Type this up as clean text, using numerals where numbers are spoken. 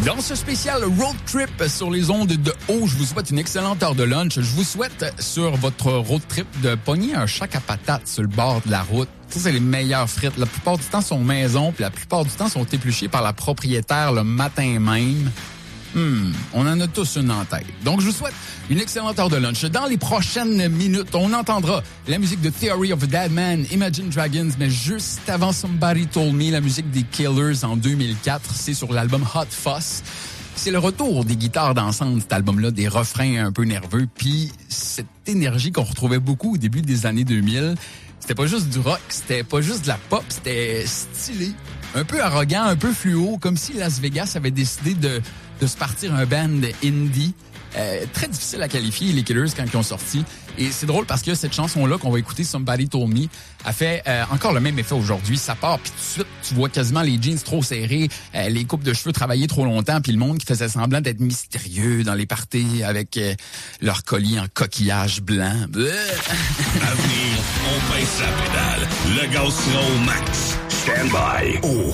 Dans ce spécial road trip sur les ondes de haut, je vous souhaite une excellente heure de lunch. Je vous souhaite sur votre road trip de pogner un shack à patates sur le bord de la route. Ça, c'est les meilleures frites. La plupart du temps sont maison, puis la plupart du temps sont épluchées par la propriétaire le matin même. On en a tous une en tête. Donc, je vous souhaite une excellente heure de lunch. Dans les prochaines minutes, on entendra la musique de Theory of a Dead Man, Imagine Dragons, mais juste avant Somebody Told Me, la musique des Killers en 2004. C'est sur l'album Hot Fuss. C'est le retour des guitares dansante, cet album-là, des refrains un peu nerveux, puis cette énergie qu'on retrouvait beaucoup au début des années 2000. C'était pas juste du rock, c'était pas juste de la pop, c'était stylé, un peu arrogant, un peu fluo, comme si Las Vegas avait décidé de se partir un band indie. Très difficile à qualifier, les Killers, quand ils ont sorti. Et c'est drôle parce que cette chanson-là qu'on va écouter, Somebody Told Me, a fait encore le même effet aujourd'hui. Ça part, puis tout de suite, tu vois quasiment les jeans trop serrés, les coupes de cheveux travaillées trop longtemps, puis le monde qui faisait semblant d'être mystérieux dans les parties avec leur collier en coquillage blanc. À venir, on pince la pédale. Le gaz sera au max. Stand by. Oh.